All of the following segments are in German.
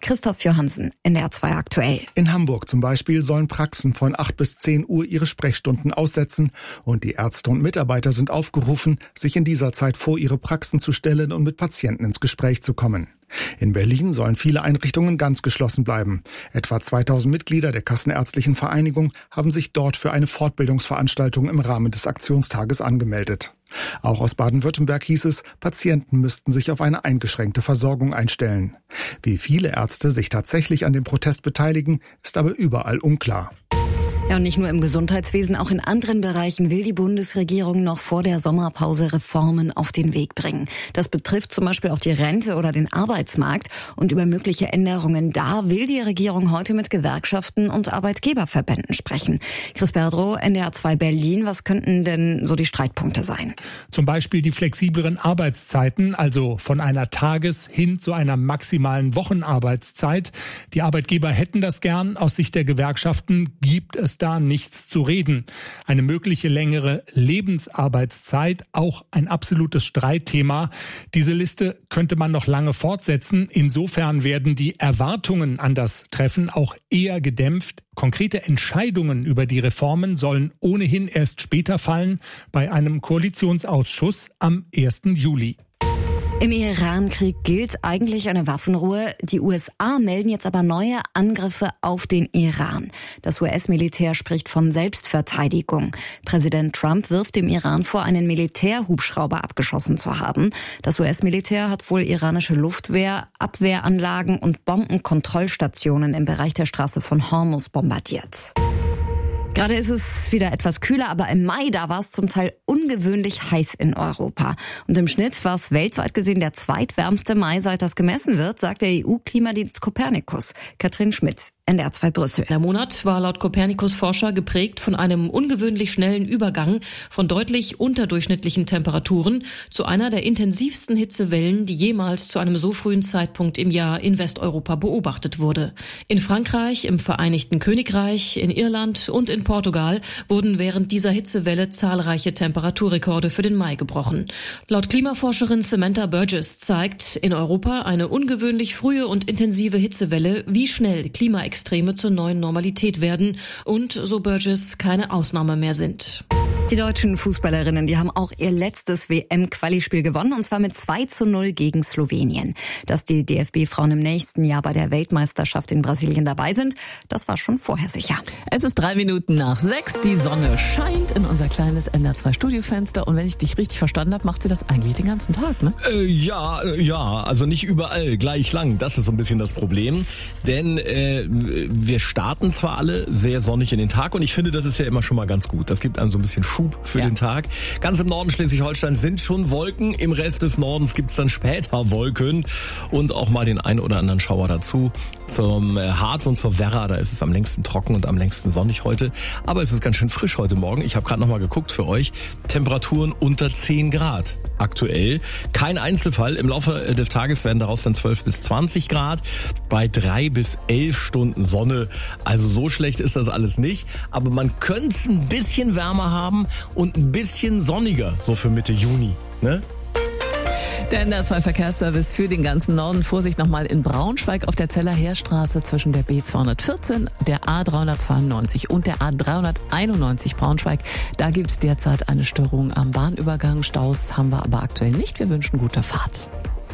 Christoph Johansen, NDR 2 aktuell. In Hamburg zum Beispiel sollen Praxen von 8 bis 10 Uhr ihre Sprechstunden aussetzen und die Ärzte und Mitarbeiter sind aufgerufen, sich in dieser Zeit vor ihre Praxen zu stellen und mit Patienten ins Gespräch zu kommen. In Berlin sollen viele Einrichtungen ganz geschlossen bleiben. Etwa 2000 Mitglieder der Kassenärztlichen Vereinigung haben sich dort für eine Fortbildungsveranstaltung im Rahmen des Aktionstages angemeldet. Auch aus Baden-Württemberg hieß es, Patienten müssten sich auf eine eingeschränkte Versorgung einstellen. Wie viele Ärzte sich tatsächlich an dem Protest beteiligen, ist aber überall unklar. Ja, und nicht nur im Gesundheitswesen, auch in anderen Bereichen will die Bundesregierung noch vor der Sommerpause Reformen auf den Weg bringen. Das betrifft zum Beispiel auch die Rente oder den Arbeitsmarkt. Und über mögliche Änderungen da will die Regierung heute mit Gewerkschaften und Arbeitgeberverbänden sprechen. Chris Berdrow, NDR 2 Berlin, was könnten denn so die Streitpunkte sein? Zum Beispiel die flexibleren Arbeitszeiten, also von einer Tages- hin zu einer maximalen Wochenarbeitszeit. Die Arbeitgeber hätten das gern. Aus Sicht der Gewerkschaften gibt es da nichts zu reden. Eine mögliche längere Lebensarbeitszeit, auch ein absolutes Streitthema. Diese Liste könnte man noch lange fortsetzen. Insofern werden die Erwartungen an das Treffen auch eher gedämpft. Konkrete Entscheidungen über die Reformen sollen ohnehin erst später fallen, bei einem Koalitionsausschuss am 1. Juli. Im Iran-Krieg gilt eigentlich eine Waffenruhe. Die USA melden jetzt aber neue Angriffe auf den Iran. Das US-Militär spricht von Selbstverteidigung. Präsident Trump wirft dem Iran vor, einen Militärhubschrauber abgeschossen zu haben. Das US-Militär hat wohl iranische Luftwehr, Abwehranlagen und Bombenkontrollstationen im Bereich der Straße von Hormuz bombardiert. Gerade ist es wieder etwas kühler, aber im Mai, da war es zum Teil ungewöhnlich heiß in Europa. Und im Schnitt war es weltweit gesehen der zweitwärmste Mai, seit das gemessen wird, sagt der EU-Klimadienst Copernicus. Katrin Schmidt, NDR 2 Brüssel. Der Monat war laut Copernicus-Forscher geprägt von einem ungewöhnlich schnellen Übergang von deutlich unterdurchschnittlichen Temperaturen zu einer der intensivsten Hitzewellen, die jemals zu einem so frühen Zeitpunkt im Jahr in Westeuropa beobachtet wurde. In Frankreich, im Vereinigten Königreich, in Irland und in Portugal wurden während dieser Hitzewelle zahlreiche Temperaturrekorde für den Mai gebrochen. Laut Klimaforscherin Samantha Burgess zeigt in Europa eine ungewöhnlich frühe und intensive Hitzewelle, wie schnell Klimaextreme zur neuen Normalität werden und, so Burgess, keine Ausnahme mehr sind. Die deutschen Fußballerinnen, die haben auch ihr letztes WM-Quali-Spiel gewonnen, und zwar mit 2:0 gegen Slowenien. Dass die DFB-Frauen im nächsten Jahr bei der Weltmeisterschaft in Brasilien dabei sind, das war schon vorher sicher. Es ist 6:03. Die Sonne scheint in unser kleines NDR 2 Studiofenster, und wenn ich dich richtig verstanden habe, macht sie das eigentlich den ganzen Tag, ne? Ja, also nicht überall gleich lang. Das ist so ein bisschen das Problem, denn wir starten zwar alle sehr sonnig in den Tag, und ich finde, das ist ja immer schon mal ganz gut. Das gibt einem so ein bisschen Schub für den Tag. Ganz im Norden Schleswig-Holstein sind schon Wolken. Im Rest des Nordens gibt es dann später Wolken und auch mal den einen oder anderen Schauer dazu. Zum Harz und zur Werra, da ist es am längsten trocken und am längsten sonnig heute. Aber es ist ganz schön frisch heute Morgen. Ich habe gerade noch mal geguckt für euch. Temperaturen unter 10 Grad aktuell. Kein Einzelfall. Im Laufe des Tages werden daraus dann 12 bis 20 Grad. Bei 3 bis 11 Stunden Sonne. Also so schlecht ist das alles nicht. Aber man könnte es ein bisschen wärmer haben und ein bisschen sonniger, so für Mitte Juni, ne? Der NDR 2 Verkehrsservice für den ganzen Norden. Vorsicht nochmal in Braunschweig auf der Zeller Heerstraße zwischen der B214, der A392 und der A391 Braunschweig. Da gibt's derzeit eine Störung am Bahnübergang. Staus haben wir aber aktuell nicht. Wir wünschen gute Fahrt.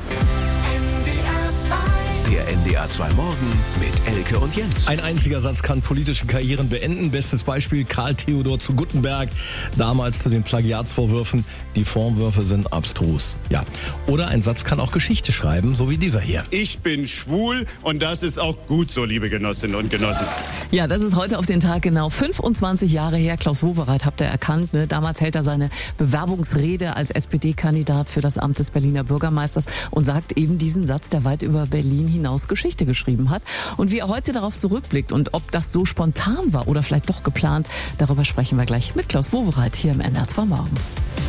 Der NDR 2 Morgen mit Elke und Jens. Ein einziger Satz kann politische Karrieren beenden. Bestes Beispiel Karl Theodor zu Guttenberg. Damals zu den Plagiatsvorwürfen. Die Vorwürfe sind abstrus. Ja. Oder ein Satz kann auch Geschichte schreiben, so wie dieser hier. Ich bin schwul, und das ist auch gut so, liebe Genossinnen und Genossen. Ja, das ist heute auf den Tag genau 25 Jahre her. Klaus Wowereit habt ihr erkannt, ne? Damals hält er seine Bewerbungsrede als SPD-Kandidat für das Amt des Berliner Bürgermeisters und sagt eben diesen Satz, der weit über Berlin hinaus Geschichte geschrieben hat. Und wie er heute darauf zurückblickt und ob das so spontan war oder vielleicht doch geplant, darüber sprechen wir gleich mit Klaus Wowereit hier im NDR 2 Morgen.